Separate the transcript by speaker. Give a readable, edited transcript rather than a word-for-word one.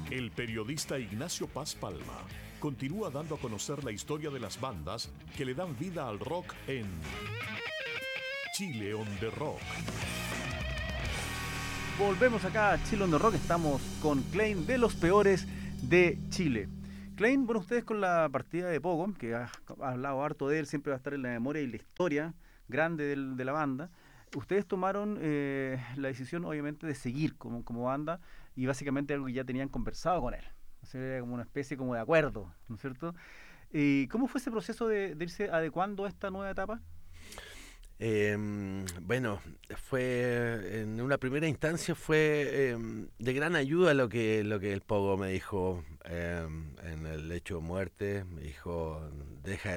Speaker 1: El periodista Ignacio Paz Palma continúa dando a conocer la historia de las bandas que le dan vida al rock en Chile on the Rock.
Speaker 2: Volvemos acá a Chile on the Rock, estamos con Klein de Los Peores de Chile. Klein, bueno, ustedes con la partida de Pogo, que ha hablado harto de él, siempre va a estar en la memoria y la historia grande de la banda. Ustedes tomaron la decisión, obviamente, de seguir como banda y básicamente algo que ya tenían conversado con él. O sea, era como una especie como de acuerdo, ¿no es cierto? ¿Y cómo fue ese proceso de irse adecuando a esta nueva etapa?
Speaker 3: Bueno, fue en una primera instancia fue de gran ayuda lo que el Pogo me dijo en el lecho de muerte. Me dijo, deja